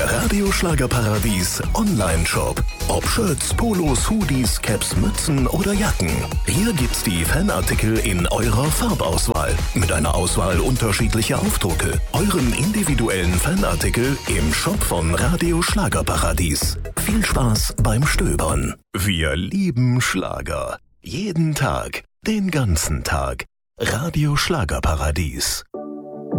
Der Radio Schlagerparadies Online-Shop. Ob Shirts, Polos, Hoodies, Caps, Mützen oder Jacken. Hier gibt's die Fanartikel in eurer Farbauswahl. Mit einer Auswahl unterschiedlicher Aufdrucke. Euren individuellen Fanartikel im Shop von Radio Schlagerparadies. Viel Spaß beim Stöbern. Wir lieben Schlager. Jeden Tag, den ganzen Tag. Radio Schlagerparadies.